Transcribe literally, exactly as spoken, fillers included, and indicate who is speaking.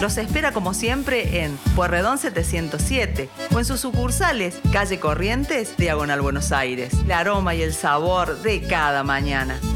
Speaker 1: Los espera como siempre en Pueyrredón setecientos siete o en sus sucursales, calle Corrientes, diagonal Buenos Aires. El aroma y el sabor de cada mañana.